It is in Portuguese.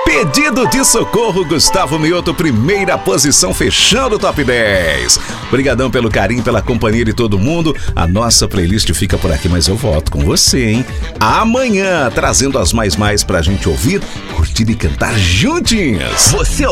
Pedido de socorro, Gustavo Mioto, primeira posição, fechando o top 10. Obrigadão pelo carinho, pela companhia de todo mundo. A nossa playlist fica por aqui, mas eu volto com você, hein? Amanhã, trazendo as mais pra gente ouvir, curtir e cantar juntinhas. Você